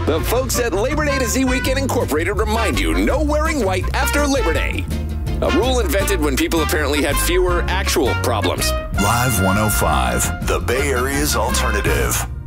The folks at Labor Day to Z Weekend Incorporated remind you, no wearing white after Labor Day. A rule invented when people apparently had fewer actual problems. Live 105, the Bay Area's alternative.